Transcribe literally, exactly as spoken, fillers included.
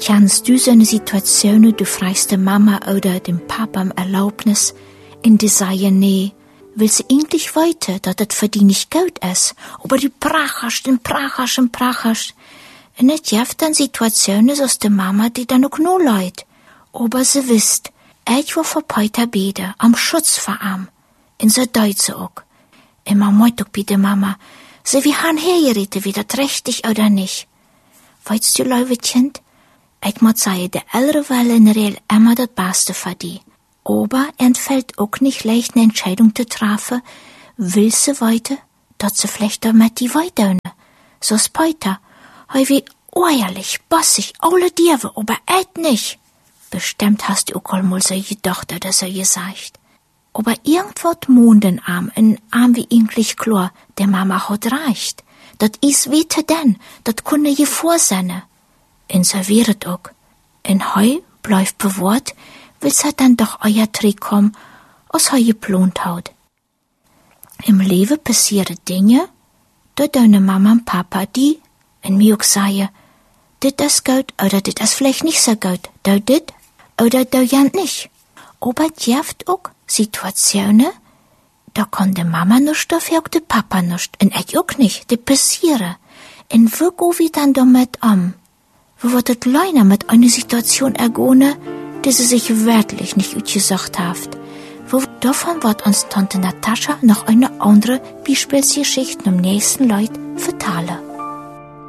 Kennst du so eine Situation, du fragst der Mama oder dem Papa um Erlaubnis, und die sagen, nee, will sie eigentlich weiter, dass das für die nicht gut ist, aber die pracherst und pracherst und pracherst. Und es gibt dann Situationen aus der Mama, die dann auch nur leid. Aber sie wisst, ich war für Peter beten, am Schutz vor ihm. Und so deut sie auch. Und man meint auch bei der Mama, sie wie han hergeredet, wie das richtig oder nicht. Weißt du, liebe Kind, ich muss sagen, der ältere will in real immer das Beste für die. Aber entfällt auch nicht leicht eine Entscheidung zu treffen, will sie weiter, dass sie vielleicht damit die weiter. So ist Peter, hei wie ehrlich, bossig, alle Diewe, aber et nicht. Bestimmt hast du auch mal so gedacht oder so gesagt. Aber irgendwas Mondenarm, ein Arm wie eigentlich klar, der Mama hat recht. Dat is weiter denn, dat kunne je vorsehne. En so wäret auch. En heu bleibt bewahrt, will's halt dann doch euer Trick kommen, als heu geplant haut. Im Leben passieren Dinge, da deine Mama und Papa die, en mir auch sagen, dit is gut, oder dit is vielleicht nicht so gut, da dit, oder da ja nicht. Aber jeft auch Situationen, da kann de Mama nicht, dafür auch de Papa nicht, und ich auch nicht, de passieren. Und wo go wir dann damit um? Wo wird es leiner mit einer Situation ergone, die sie sich wirklich nicht ausgesagt hat? Wo davon wird uns Tante Natascha noch eine andere Beispielsgeschichte am nächsten Leut vertalen.